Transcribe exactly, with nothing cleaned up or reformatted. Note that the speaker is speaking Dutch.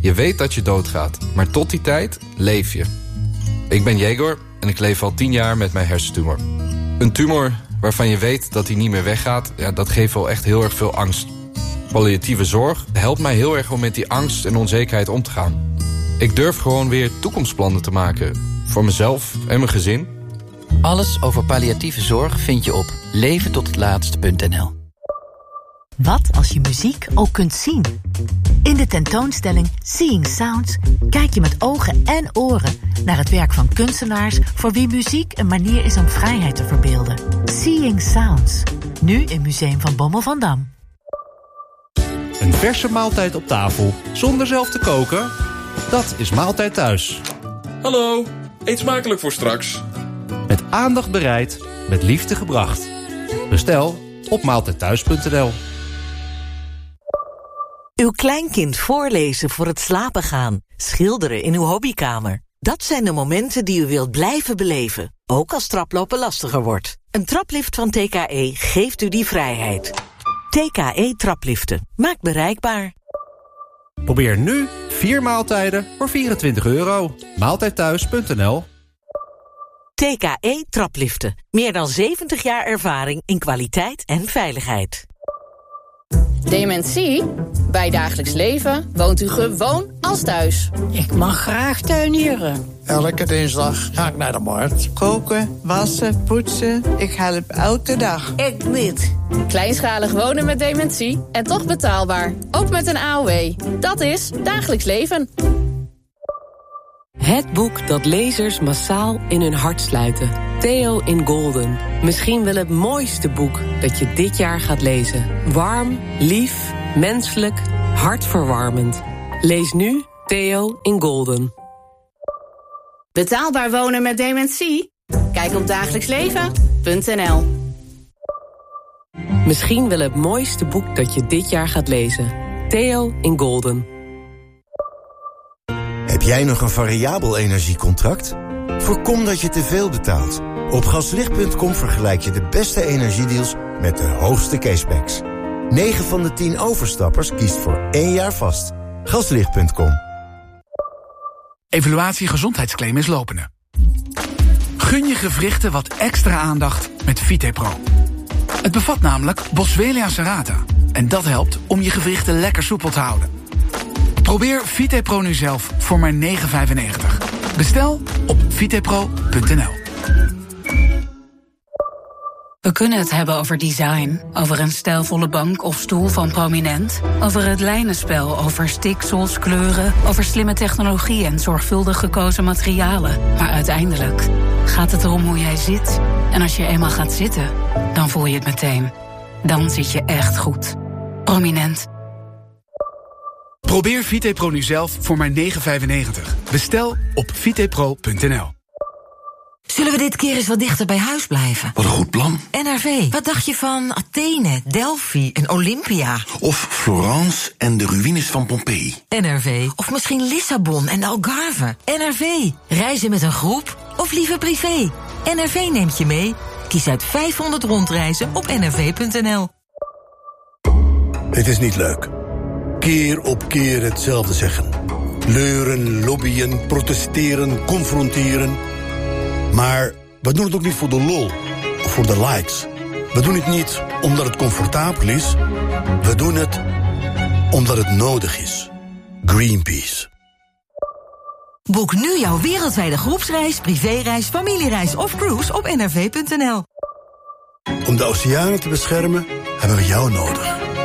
Je weet dat je doodgaat, maar tot die tijd leef je. Ik ben Jegor en ik leef al tien jaar met mijn hersentumor. Een tumor waarvan je weet dat hij niet meer weggaat, ja, dat geeft wel echt heel erg veel angst. Palliatieve zorg helpt mij heel erg om met die angst en onzekerheid om te gaan. Ik durf gewoon weer toekomstplannen te maken. Voor mezelf en mijn gezin. Alles over palliatieve zorg vind je op leven tot het laatst punt n l. Wat als je muziek ook kunt zien? In de tentoonstelling Seeing Sounds kijk je met ogen en oren naar het werk van kunstenaars voor wie muziek een manier is om vrijheid te verbeelden. Seeing Sounds, nu in Museum van Bommel van Dam. Een verse maaltijd op tafel zonder zelf te koken? Dat is Maaltijd Thuis. Hallo, eet smakelijk voor straks. Met aandacht bereid, met liefde gebracht. Bestel op maaltijd thuis punt n l. Uw kleinkind voorlezen voor het slapen gaan. Schilderen in uw hobbykamer. Dat zijn de momenten die u wilt blijven beleven. Ook als traplopen lastiger wordt. Een traplift van T K E geeft u die vrijheid. T K E trapliften. Maakt bereikbaar. Probeer nu vier maaltijden voor vierentwintig euro. maaltijd thuis punt n l. T K E trapliften. Meer dan zeventig jaar ervaring in kwaliteit en veiligheid. Dementie? Bij dagelijks leven woont u gewoon als thuis. Ik mag graag tuinieren. Elke dinsdag ga ik naar de markt. Koken, wassen, poetsen. Ik help elke dag. Ik niet. Kleinschalig wonen met dementie en toch betaalbaar. Ook met een A O W. Dat is dagelijks leven. Het boek dat lezers massaal in hun hart sluiten. Theo in Golden. Misschien wel het mooiste boek dat je dit jaar gaat lezen. Warm, lief, menselijk, hartverwarmend. Lees nu Theo in Golden. Betaalbaar wonen met dementie? Kijk op dagelijks leven punt n l. Misschien wel het mooiste boek dat je dit jaar gaat lezen. Theo in Golden. Heb jij nog een variabel energiecontract? Voorkom dat je te veel betaalt. Op gaslicht punt com vergelijk je de beste energiedeals met de hoogste cashbacks. negen van de tien overstappers kiest voor één jaar vast. gaslicht punt com. Evaluatie gezondheidsclaim is lopende. Gun je gewrichten wat extra aandacht met Vitepro. Het bevat namelijk Boswellia serrata. En dat helpt om je gewrichten lekker soepel te houden. Probeer Vitepro nu zelf voor maar negen vijfennegentig. Bestel op vitepro punt n l. We kunnen het hebben over design, over een stijlvolle bank of stoel van Prominent, over het lijnenspel, over stiksels, kleuren, over slimme technologie en zorgvuldig gekozen materialen. Maar uiteindelijk gaat het erom hoe jij zit. En als je eenmaal gaat zitten, dan voel je het meteen. Dan zit je echt goed. Prominent. Probeer Vitepro nu zelf voor maar negen vijfennegentig. Bestel op vitepro punt n l. Zullen we dit keer eens wat dichter bij huis blijven? Wat een goed plan. N R V, wat dacht je van Athene, Delphi en Olympia? Of Florence en de ruïnes van Pompeii. N R V, of misschien Lissabon en de Algarve. N R V, reizen met een groep of liever privé? N R V neemt je mee. Kies uit vijfhonderd rondreizen op n r v punt n l. Het is niet leuk. Keer op keer hetzelfde zeggen. Leuren, lobbyen, protesteren, confronteren. Maar we doen het ook niet voor de lol of voor de likes. We doen het niet omdat het comfortabel is. We doen het omdat het nodig is. Greenpeace. Boek nu jouw wereldwijde groepsreis, privéreis, familiereis of cruise op n r v punt n l. Om de oceanen te beschermen hebben we jou nodig.